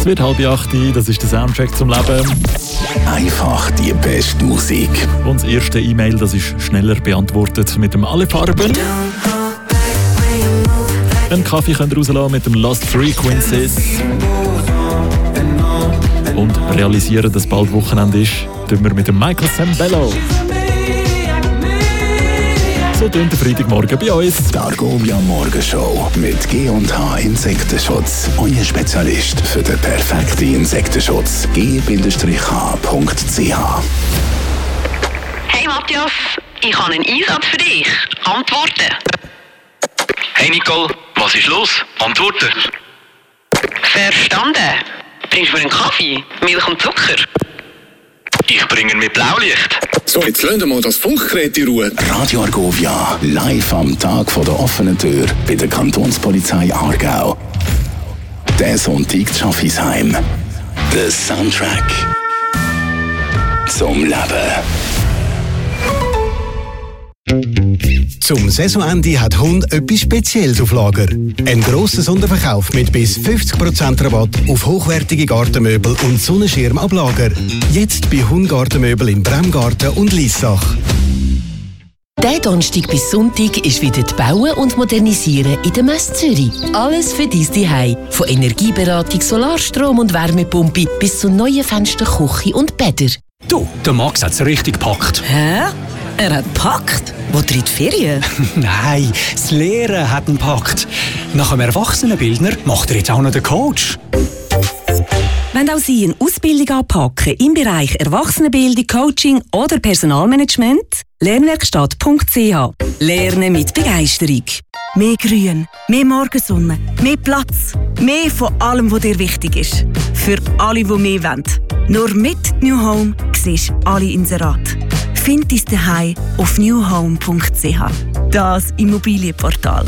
wird 7:30, das ist der Soundtrack zum Leben. Einfach die beste Musik. Und das erste E-Mail, das ist schneller beantwortet mit dem «Alle Farben». Einen Kaffee könnt ihr rauslassen mit dem «Lost Frequencies». Und realisieren, dass bald Wochenende ist, tun wir mit dem Michael Sembello. So tönt der Freitagmorgen bei uns. Die Argovia Morgenshow mit G&H Insektenschutz. Euer Spezialist für den perfekten Insektenschutz. g-h.ch. Hey Matthias, ich habe einen Einsatz für dich. Antworten. Hey Nicole, was ist los? Antworten. Verstanden. Bringst du mir einen Kaffee, Milch und Zucker? Ich bringe mit Blaulicht. So, jetzt lassen wir mal das Funkgerät in Ruhe. Radio Argovia, live am Tag vor der offenen Tür bei der Kantonspolizei Aargau. Der Sonntag zu Schaffisheim. Der Soundtrack zum Leben. Zum Saisonende hat Hund etwas Spezielles auf Lager. Ein grosser Sonderverkauf mit bis 50% Rabatt auf hochwertige Gartenmöbel und Sonnenschirm ab Lager. Jetzt bei Hund Gartenmöbel im Bremgarten und Liessach. Der Donnerstag bis Sonntag ist wieder die Bauen und Modernisieren in der Messe Zürich. Alles für dein Zuhause. Von Energieberatung, Solarstrom und Wärmepumpe bis zu neuen Fenstern, Küche und Bäder. Du, der Max hat es richtig gepackt. Hä? Er hat gepackt? Wo in die Ferien? Nein, das Lehren hat ihn gepackt. Nach dem Erwachsenenbildner macht er jetzt auch noch den Coach. Wenn auch Sie eine Ausbildung anpacken im Bereich Erwachsenenbildung, Coaching oder Personalmanagement, lernwerkstatt.ch. Lernen mit Begeisterung. Mehr Grün, mehr Morgensonne, mehr Platz, mehr von allem, was dir wichtig ist. Für alle, die mehr wollen. Nur mit New Home siehst du alle Inserate. Find dein Zuhause auf newhome.ch. Das Immobilienportal.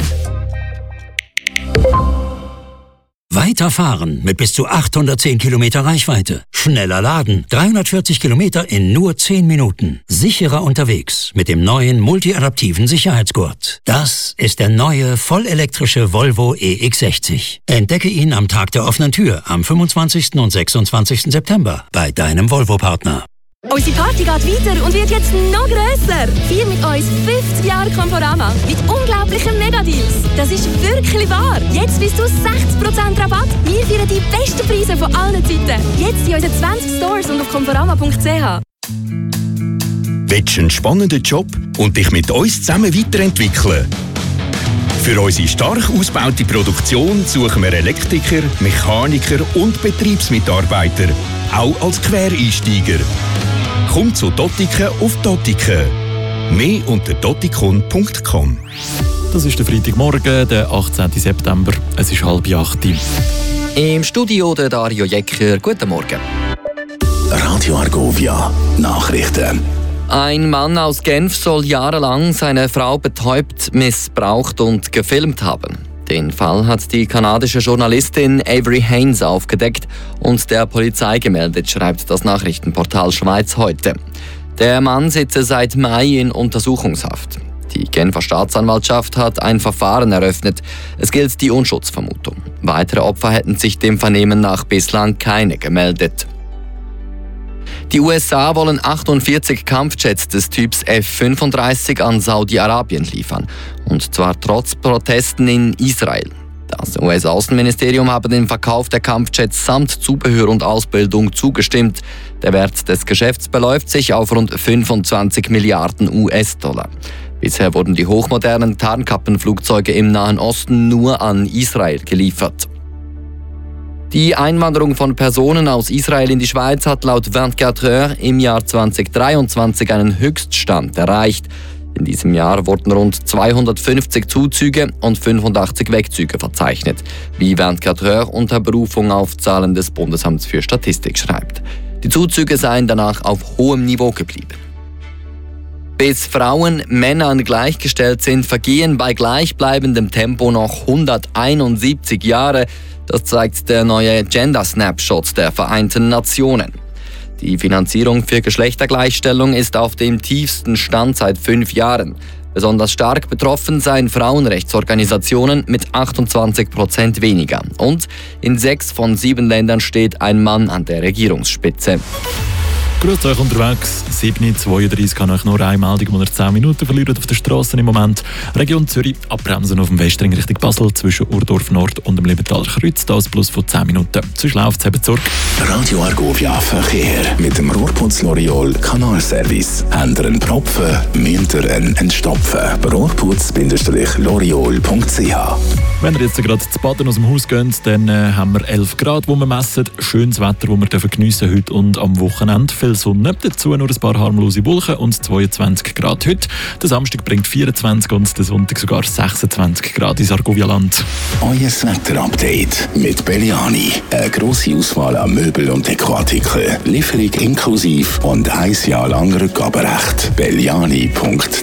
Weiterfahren mit bis zu 810 Kilometer Reichweite. Schneller laden. 340 Kilometer in nur 10 Minuten. Sicherer unterwegs mit dem neuen multiadaptiven Sicherheitsgurt. Das ist der neue vollelektrische Volvo EX60. Entdecke ihn am Tag der offenen Tür am 25. und 26. September bei deinem Volvo-Partner. Unsere Party geht weiter und wird jetzt noch grösser. Feier mit uns 50 Jahre Conforama mit unglaublichen Megadeals. Das ist wirklich wahr. Jetzt bis zu 60% Rabatt. Wir feiern die besten Preise von allen Zeiten. Jetzt in unseren 20 Stores und auf conforama.ch. Willst du einen spannenden Job und dich mit uns zusammen weiterentwickeln? Für unsere stark ausgebaute Produktion suchen wir Elektriker, Mechaniker und Betriebsmitarbeiter, auch als Quereinsteiger. Komm zu Dottiken auf Dottiken. Mehr unter dottikon.com. Das ist der Freitagmorgen, der 18. September. Es ist 7:30. Im Studio der Dario Jecker. Guten Morgen. Radio Argovia, Nachrichten. Ein Mann aus Genf soll jahrelang seine Frau betäubt, missbraucht und gefilmt haben. Den Fall hat die kanadische Journalistin Avery Haynes aufgedeckt und der Polizei gemeldet, schreibt das Nachrichtenportal Schweiz heute. Der Mann sitze seit Mai in Untersuchungshaft. Die Genfer Staatsanwaltschaft hat ein Verfahren eröffnet. Es gilt die Unschuldsvermutung. Weitere Opfer hätten sich dem Vernehmen nach bislang keine gemeldet. Die USA wollen 48 Kampfjets des Typs F-35 an Saudi-Arabien liefern. Und zwar trotz Protesten in Israel. Das US-Außenministerium habe dem Verkauf der Kampfjets samt Zubehör und Ausbildung zugestimmt. Der Wert des Geschäfts beläuft sich auf rund 25 Milliarden US-Dollar. Bisher wurden die hochmodernen Tarnkappenflugzeuge im Nahen Osten nur an Israel geliefert. Die Einwanderung von Personen aus Israel in die Schweiz hat laut 24 Heures im Jahr 2023 einen Höchststand erreicht. In diesem Jahr wurden rund 250 Zuzüge und 85 Wegzüge verzeichnet, wie 24 Heures unter Berufung auf Zahlen des Bundesamts für Statistik schreibt. Die Zuzüge seien danach auf hohem Niveau geblieben. Bis Frauen Männern gleichgestellt sind, vergehen bei gleichbleibendem Tempo noch 171 Jahre. Das zeigt der neue Gender Snapshot der Vereinten Nationen. Die Finanzierung für Geschlechtergleichstellung ist auf dem tiefsten Stand seit 5 Jahren. Besonders stark betroffen seien Frauenrechtsorganisationen mit 28% weniger. Und in 6 von 7 Ländern steht ein Mann an der Regierungsspitze. Grüßt euch unterwegs. 7.32 kann euch nur eine Meldung, wo ihr 10 Minuten verliert auf den Strassen im Moment. Region Zürich, abbremsen auf dem Westring Richtung Basel zwischen Urdorf Nord und dem Liebentaler Kreuz. Das plus von 10 Minuten. Sonst läuft es eben zurück. Radio Argovia Verkehr. Mit dem Rohrputz L'Oreal Kanalservice. Habt ihr einen Propfen, müsst ihr einen entstopfen. Rohrputz-L'Oreal.ch. Wenn ihr jetzt gerade zu Baden aus dem Haus geht, dann haben wir 11 Grad, wo wir messen. Schönes Wetter, das wir geniessen heute und am Wochenende. Viel Sonne, dazu nur ein paar harmlose Wolken und 22 Grad heute. Der Samstag bringt 24 und der Sonntag sogar 26 Grad ins Argovia-Land. Euer Wetterupdate mit Belliani. Eine grosse Auswahl an Möbel und Dekoartikeln. Lieferung inklusiv und 1 Jahr lang Rückgaberecht. Belliani.ch.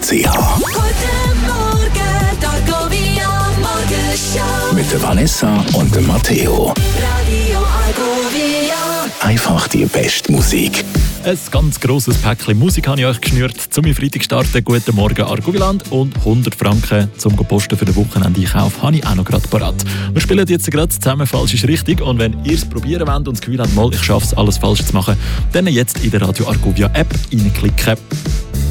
Mit der Vanessa und dem Matteo. Radio Argovia. Einfach die beste Musik. Ein ganz grosses Päckchen Musik habe ich euch geschnürt. Zum Freitag starten. Guten Morgen Argoviland. Und 100 Franken zum Posten für den Wochenende-Einkauf habe ich auch noch gerade parat. Wir spielen jetzt gerade zusammen «Falsch ist richtig». Und wenn ihr es probieren wollt und das Gefühl habt, mal, ich schaffe es, alles falsch zu machen, dann jetzt in der Radio Argovia App reinklicken.